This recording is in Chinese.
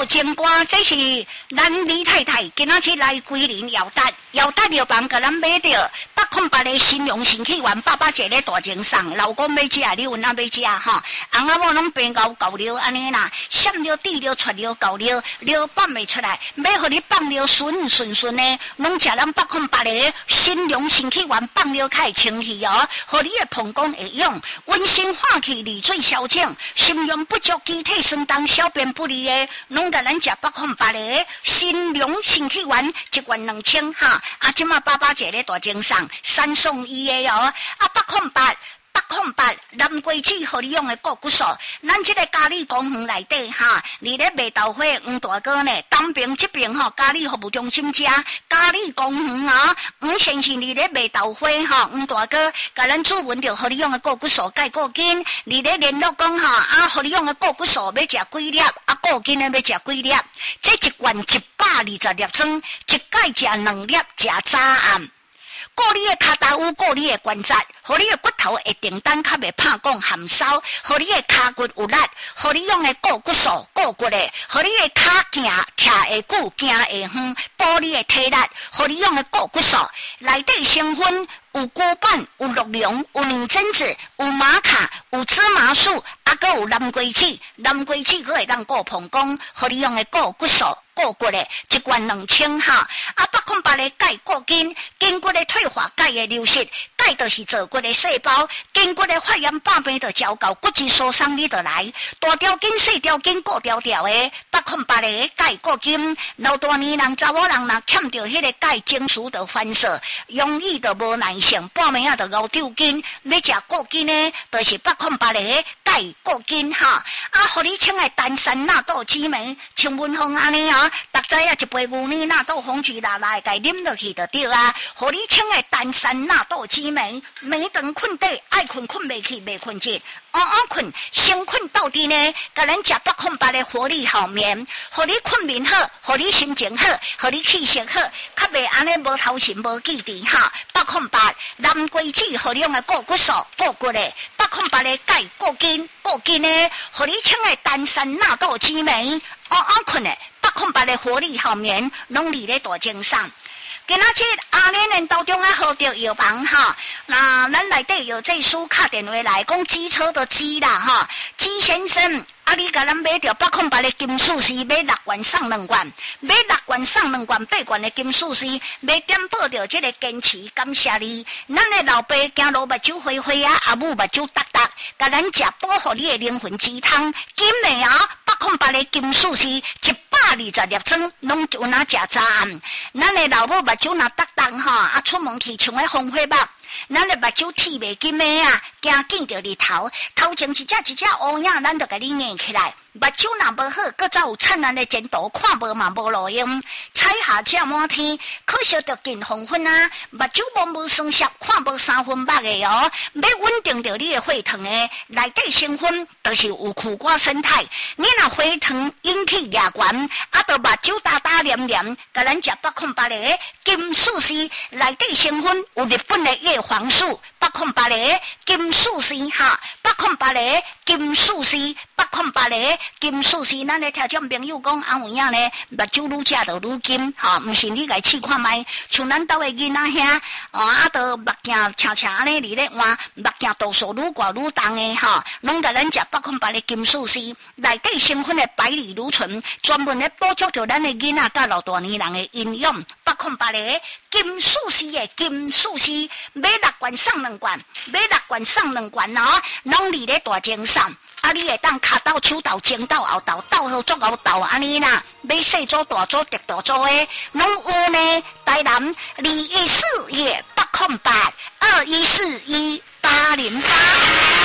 情歌，这是咱李太太今仔日来桂林姚达药房，甲咱买着808个新荣新气丸，爸爸一个大精送，老公要食，你有哪要食哈？翁仔某拢变高高了安尼啦，闪了滴了出了高了，了放袂出来，要互你放了顺的，拢食咱808个新荣新气丸，放了较会清气哦，互你的膀胱会用，温馨化气，利水消肿，心阳不足，机体酸痛，小便不利的，拢甲咱食808个新荣新气丸，一罐2000哈。即马爸爸一个大精送，3送1的哦。808南瓜子互你用的固骨素，咱这个咖喱公园内底哈，你咧卖豆花黄大哥呢，东边这边哈咖喱服务中心吃咖喱公园啊，黄先生你咧卖豆花哈，黄大哥甲咱主文着互你用的固骨素钙固筋，你咧联络讲哈互你用的固骨素要食几粒，固筋呢要食几粒，这一罐120粒装，一盖食2粒，食早暗。顾你的脚头，顾你的关节，互你的骨头会定当，较袂怕讲含烧，互你的脚骨有力，互你用的固骨素固骨的，互你的脚行徛会久，行会远，补你的体力，互你用的固骨素内底成分有骨板，有鹿茸，有牛榛子，有玛卡，有芝麻素，还有南瓜子，南瓜子佫会当固膀胱，互你用的固骨素。固骨的一罐2000哈，808个钙固筋，筋骨的退化，钙的流失，钙就是做骨的细胞，筋骨的发炎病变就照到，骨质疏松你就来，大条筋细条筋固条条的，808个钙固筋，老大年人查某人若欠着迄个钙，情绪就烦躁，容易就无耐性，半暝就熬丢筋，要食固筋呢，就是808个钙固筋哈，互你请的丹参纳豆激酶，像文芳安尼啊。大知一杯牛奶纳豆红曲辣辣，该啉落去就对啊。互你请的丹参纳豆激酶，每顿困底爱困袂去，袂困去，困先困到底呢。甲咱食808的活力好眠，互你困眠好，互你心情好，互你气色好，较袂安尼无头神无记忆哈。808南瓜子互你用的固骨素固骨的，808的钙固筋呢，互你请的丹参纳豆激酶，困的。808的活力好眠，拢伫咧大精上。今仔日阿莲人当中好着药房哈，那咱内底有这书打电话来讲机车的机啦哈，机先生。你甲咱买着808的金属丝，买6罐送2罐，买6罐送2罐，8罐的金属丝，要点报着这个坚持，感谢你。咱的老爸走路目睭花花啊，阿母目睭耷耷，甲咱食保护你的灵魂鸡汤，金的808的金属丝120粒装，拢有哪食早暗。咱的老母目睭若耷耷哈，出门去像个风火目。咱的目睭剃袂紧的啊，惊见着日头，头前一只乌影，咱就甲你硬起来。目睭若无好，搁再有灿烂的前途，看无嘛无路用。彩霞这满天，可惜着近黄昏啊！目睭无双色，看无3分目的哦。要稳定着你的血糖的内底成分，就是有苦瓜生态。你若血糖引起牙关，就目睭大黏黏，甲咱食808个金属丝，内底成分有日本的叶黄素，808个金属丝哈，808个金属丝，808个金属丝，咱的听众朋友讲有影呢，目睭愈食就愈金，毋是你来试看卖，像咱兜的囡仔遐，都目镜青安尼伫咧换，目镜度数愈高愈重的拢甲咱食808个金属丝，内底成分的百里芦醇，专门咧补足着咱的囡仔甲老大年人的营养，808个金属丝的金属丝，买6罐送2罐，买6罐送2罐拢伫咧大精上。你会当脚斗、手斗、前斗、后斗，斗好足后斗安尼啦。要细组、大组、特大组的，拢有呢。台南2141 808 2141 808。